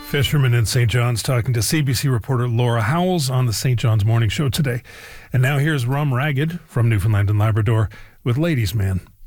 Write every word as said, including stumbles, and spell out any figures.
Fishermen in Saint John's talking to C B C reporter Laura Howells on the Saint John's Morning Show today. And now here's Rum Ragged from Newfoundland and Labrador with Ladies Man.